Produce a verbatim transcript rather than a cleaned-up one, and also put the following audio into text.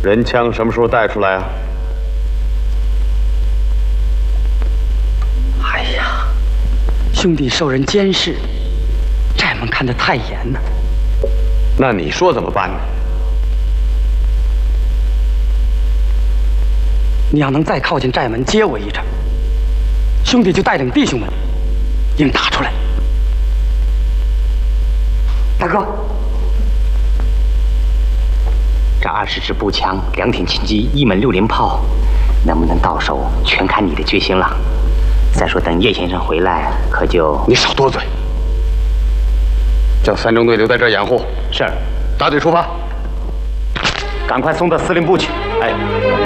人枪什么时候带出来啊？ 哎呀，兄弟受人监视，寨门看得太严了。 那你说怎么办呢？ 你要能再靠近寨门接我一阵，兄弟就带领弟兄们硬打出来。大哥， 这二十支步枪、两挺轻机、一门六连炮，能不能到手，全看你的决心了。再说，等叶先生回来，可就…… 你少多嘴。叫三中队留在这儿掩护。 是。 大队出发。 赶快送到司令部去。 哎。